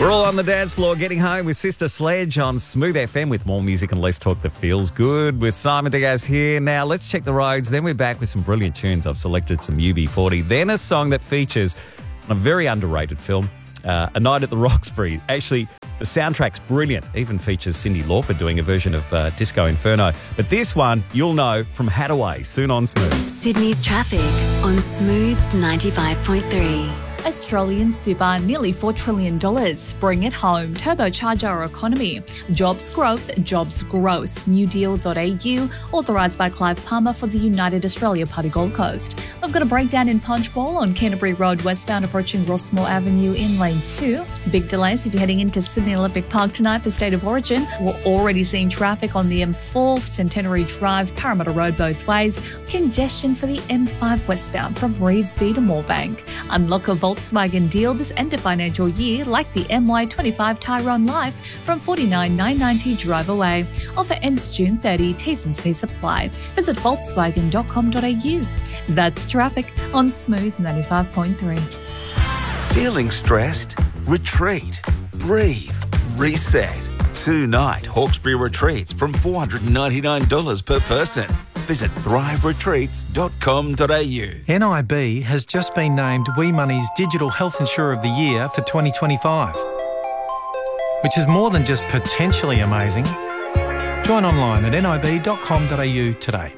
We're all on the dance floor getting home with Sister Sledge on Smooth FM with more music and less talk that feels good with Simon Diaz here. Now, let's check the roads. Then we're back with some brilliant tunes. I've selected some UB40. Then a song that features a very underrated film, A Night at the Roxbury. Actually, the soundtrack's brilliant. Even features Cyndi Lauper doing a version of Disco Inferno. But this one, you'll know from Hattaway, soon on Smooth. Sydney's traffic on Smooth 95.3. Australian super, nearly $4 trillion. Bring it home. Turbocharge our economy. Jobs growth. Newdeal.au. Authorised by Clive Palmer for the United Australia Party Gold Coast. We've got a breakdown in Punchbowl on Canterbury Road westbound approaching Rossmore Avenue in lane 2. Big delays if you're heading into Sydney Olympic Park tonight for State of Origin. We're already seeing traffic on the M4, Centenary Drive, Parramatta Road both ways. Congestion for the M5 westbound from Revesby to Moorebank. Unlock a Volkswagen deal this end of financial year, like the MY25 Tyrone Life from $49,990 drive away. Offer ends June 30. T's and C's apply. Visit Volkswagen.com.au. That's traffic on Smooth 95.3. Feeling stressed? Retreat. Breathe. Reset. 2-night Hawkesbury retreats from $499 per person. Visit thriveretreats.com.au. NIB has just been named We Money's Digital Health Insurer of the Year for 2025, which is more than just potentially amazing. Join online at nib.com.au today.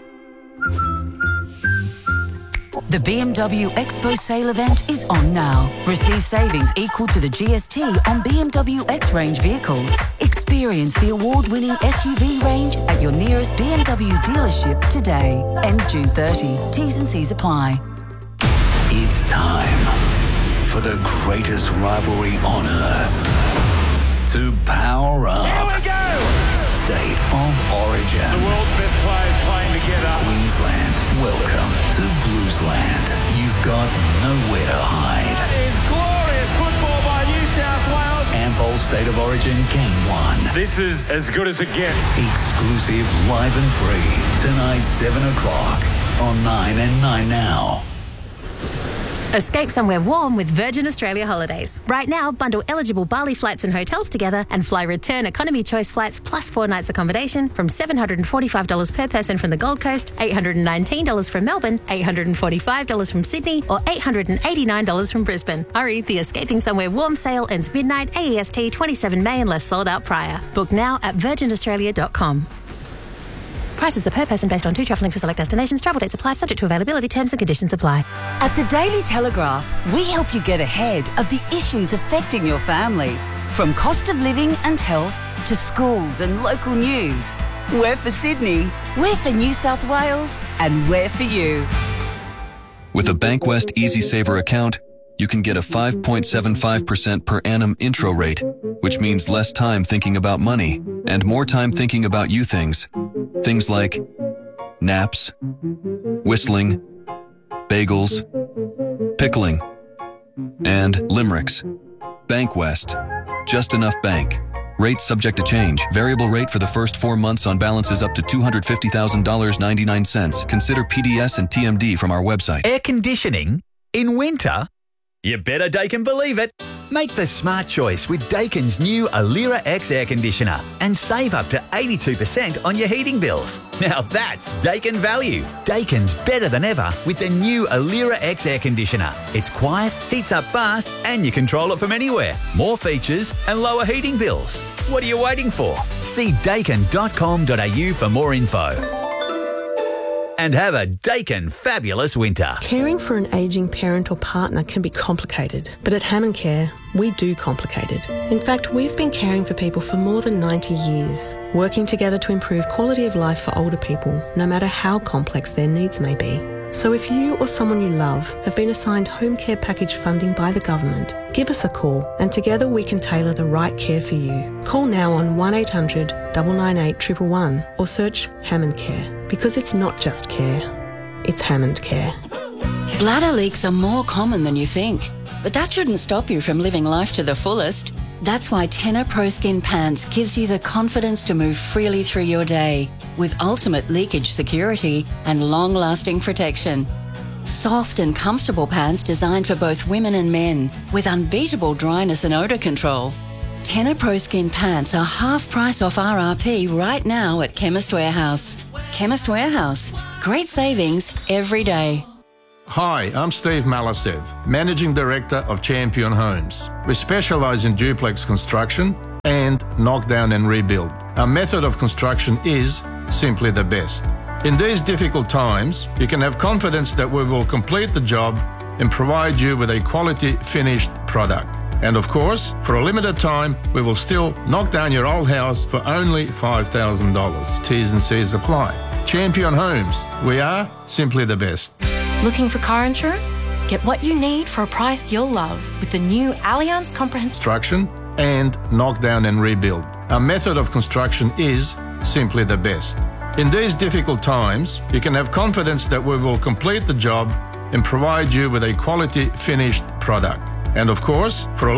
The BMW Expo sale event is on now. Receive savings equal to the GST on BMW X range vehicles. Experience the award-winning SUV range at your nearest BMW dealership today. Ends June 30. T's and C's apply. It's time for the greatest rivalry on earth to power up. Here we go! State of Origin. The world's best players playing together. Queensland, welcome to Bluesland. You've got nowhere to hide. That is glorious football by New South Wales. Ampol State of Origin Game 1. This is as good as it gets. Exclusive, live and free. Tonight, 7 o'clock on 9 and 9 Now. Escape somewhere warm with Virgin Australia Holidays. Right now, bundle eligible Bali flights and hotels together and fly return economy choice flights plus 4 nights accommodation from $745 per person from the Gold Coast, $819 from Melbourne, $845 from Sydney, or $889 from Brisbane. Hurry, the Escaping Somewhere Warm sale ends midnight AEST 27 May unless sold out prior. Book now at virginaustralia.com. Prices are per person based on 2 travelling for select destinations. Travel dates apply, subject to availability, terms and conditions apply. At the Daily Telegraph, we help you get ahead of the issues affecting your family. From cost of living and health to schools and local news. We're for Sydney, we're for New South Wales, and we're for you. With a Bankwest EasySaver account, you can get a 5.75% per annum intro rate, which means less time thinking about money and more time thinking about you things. Things like naps, whistling, bagels, pickling, and limericks. Bankwest. Just enough bank. Rate subject to change. Variable rate for the first 4 months on balances up to $250,000.99. Consider PDS and TMD from our website. Air conditioning in winter? You better Daikin believe it. Make the smart choice with Daikin's new Alira X air conditioner and save up to 82% on your heating bills. Now that's Daikin value. Daikin's better than ever with the new Alira X air conditioner. It's quiet, heats up fast, and you control it from anywhere. More features and lower heating bills. What are you waiting for? See daikin.com.au for more info. And have a Daikin fabulous winter. Caring for an ageing parent or partner can be complicated, but at Hammond Care, we do complicated. In fact, we've been caring for people for more than 90 years, working together to improve quality of life for older people, no matter how complex their needs may be. So if you or someone you love have been assigned home care package funding by the government, give us a call and together we can tailor the right care for you. Call now on 1800 998 111 or search Hammond Care, because it's not just care, it's Hammond Care. Bladder leaks are more common than you think, but that shouldn't stop you from living life to the fullest. That's why Tenor Pro Skin Pants gives you the confidence to move freely through your day with ultimate leakage security and long-lasting protection. Soft and comfortable pants designed for both women and men with unbeatable dryness and odour control. Tenor Pro Skin pants are half price off RRP right now at Chemist Warehouse. Chemist Warehouse. Great savings every day. Hi, I'm Steve Malasev, Managing Director of Champion Homes. We specialise in duplex construction and knockdown and rebuild. Our method of construction is simply the best. In these difficult times, you can have confidence that we will complete the job and provide you with a quality finished product. And of course, for a limited time, we will still knock down your old house for only $5,000. T's and C's apply. Champion Homes, we are simply the best. Looking for car insurance? Get what you need for a price you'll love with the new Allianz Comprehensive Construction and knockdown and rebuild. Our method of construction is simply the best. In these difficult times, you can have confidence that we will complete the job and provide you with a quality finished product. And of course, for a